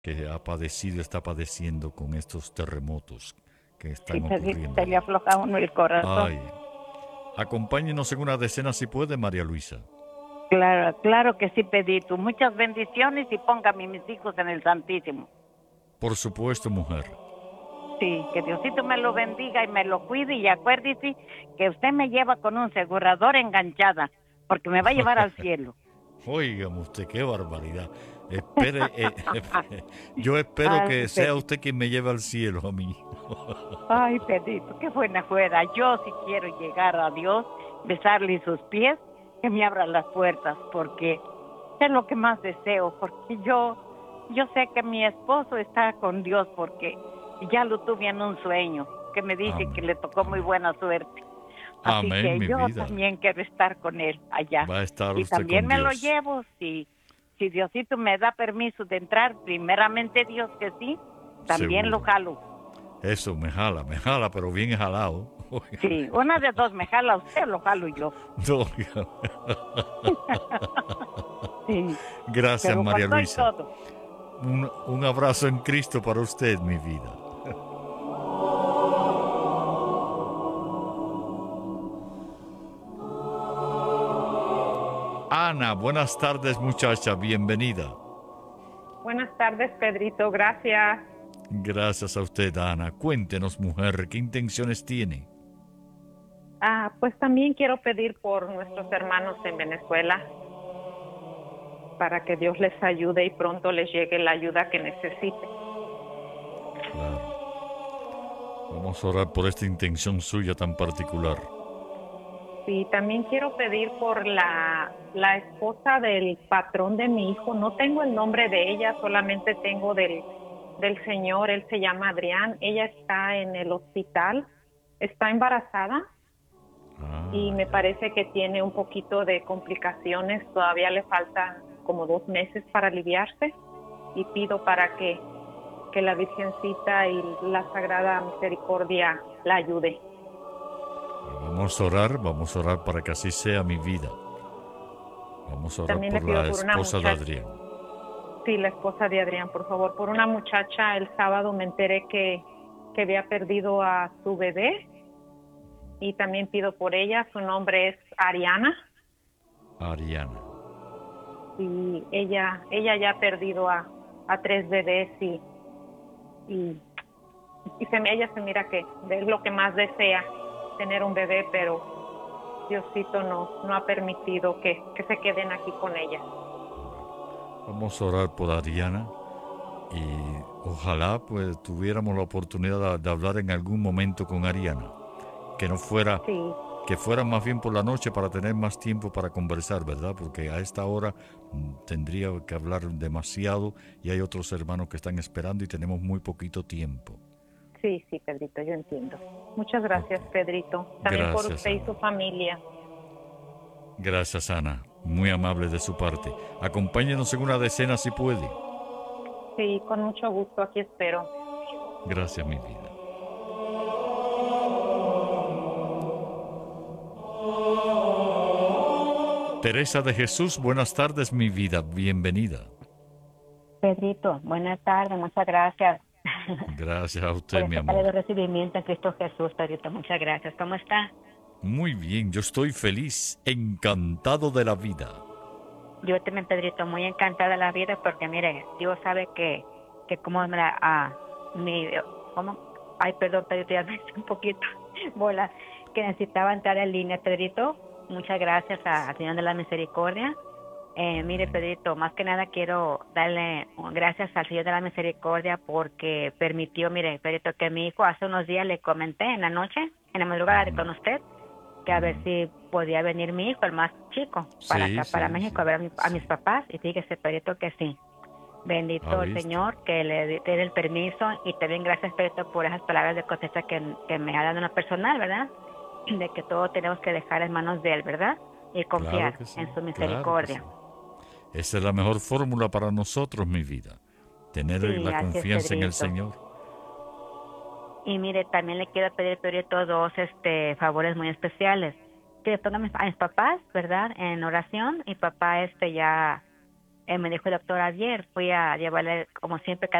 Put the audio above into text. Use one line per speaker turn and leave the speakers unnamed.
que ha padecido, está padeciendo con estos terremotos que
Sí,
están
Pedrito,
ocurriendo
se le
allá.
afloja a uno el corazón.
Ay, acompáñenos en una decena si puede, María Luisa.
Claro, claro que sí, Pedrito. Muchas bendiciones y póngame mis hijos en el Santísimo.
Por supuesto, mujer.
Sí, que Diosito me lo bendiga y me lo cuide y acuérdese que usted me lleva con un asegurador enganchada, porque me va a llevar al cielo.
Óigame usted, qué barbaridad. Espere, yo espero
Ay,
que sea
Pedrito.
usted quien me lleve al cielo a mí.
Ay, Pedrito, qué buena fuera. Yo si quiero llegar a Dios, besarle sus pies, que me abra las puertas, porque es lo que más deseo, porque yo sé que mi esposo está con Dios, porque ya lo tuve en un sueño, que me dice que
Amén,
le tocó muy
amén.
buena suerte. Así
Amén,
que
mi
yo
vida.
también quiero estar con él allá.
Va a estar
Y
usted
también
con
me lo
Dios.
llevo, si Diosito me da permiso de entrar, primeramente Dios que sí, también lo
Seguro.
jalo.
Eso me jala, pero bien jalado.
Sí, una de dos, me jala usted o lo jalo yo.
No,
Sí,
gracias,
pero
María
con todo y
Luisa.
todo.
Un abrazo en Cristo para usted, mi vida. Ana, buenas tardes, muchacha, bienvenida.
Buenas tardes, Pedrito. Gracias.
Gracias a usted, Ana. Cuéntenos, mujer, ¿qué intenciones tiene?
Pues también quiero pedir por nuestros hermanos en Venezuela para que Dios les ayude y pronto les llegue la ayuda que necesiten.
Claro. Vamos a orar por esta intención suya tan particular.
Sí, también quiero pedir por la esposa del patrón de mi hijo. No tengo el nombre de ella, solamente tengo del señor. Él se llama Adrián. Ella está en el hospital, está embarazada y
Ah,
me
ya.
parece que tiene un poquito de complicaciones. Todavía le faltan como 2 meses para aliviarse y pido para que la Virgencita y la Sagrada Misericordia la ayude.
Vamos a orar para que así sea mi vida. Vamos a orar
También le
por
pido
la
por una
esposa de
muchacha,
Adrián.
sí, la esposa de Adrián, por favor, por una muchacha. El sábado me enteré que había perdido a su bebé y también pido por ella. Su nombre es Ariana
Ariana.
y ella ya ha perdido a 3 bebés y, ella se mira que es lo que más desea, tener un bebé, pero Diosito no ha permitido que se queden aquí con ella.
Vamos a orar por Ariana y ojalá pues tuviéramos la oportunidad de hablar en algún momento con Ariana. Que no fuera,
Sí,
que fuera más bien por la noche para tener más tiempo para conversar, ¿verdad? Porque a esta hora tendría que hablar demasiado y hay otros hermanos que están esperando y tenemos muy poquito tiempo.
sí, sí, Pedrito, yo entiendo. Muchas
Ok.
gracias, Pedrito. También por
Gracias,
usted y
Ana.
su familia.
Gracias, Ana. Muy amable de su parte. Acompáñenos en una decena si puede.
Sí, con mucho gusto, aquí espero.
Gracias, mi vida. Teresa de Jesús, buenas tardes, mi vida. Bienvenida.
Pedrito, buenas tardes, muchas gracias
Gracias a
por
usted, mi
este cálido
amor.
recibimiento en Cristo Jesús, Pedrito, muchas gracias. ¿Cómo está?
Muy bien, yo estoy feliz, encantado de la vida.
Yo también, Pedrito, muy encantada de la vida porque, mire, Dios sabe que como me la, mi, ¿cómo? Ay, perdón, Pedrito, ya me hice un poquito bola, que necesitaba entrar en línea, Pedrito. Muchas gracias al Señor de la Misericordia. Mire,
Amén.
Pedrito, más que nada quiero darle gracias al Señor de la Misericordia porque permitió, mire, Pedrito, que mi hijo hace unos días le comenté en la noche, en la madrugada
Ujú,
con usted, que a ver
ujú.
si podía venir mi hijo, el más chico, para
Sí,
acá, para
sí,
México,
sí,
a ver a
sí.
mis papás. Y fíjese, Pedrito, que sí.
¿Ha
Bendito el
visto?
Señor, que le dé el permiso y también gracias, Pedrito, por esas palabras de contesta que me ha dado en lo personal, ¿verdad? De que todo tenemos que dejar en manos de Él, ¿verdad? Y
Claro
confiar
que sí,
en su
claro que sí.
misericordia.
Esa es la mejor fórmula para nosotros, mi vida. Tener
Sí,
la
así es,
confianza en el
Pedrito.
Señor.
Y mire, también le quiero pedir, Pedrito, dos favores muy especiales. Que ponga a mis papás, ¿verdad? En oración. Mi papá ya me dijo el doctor ayer, fui a llevarle como siempre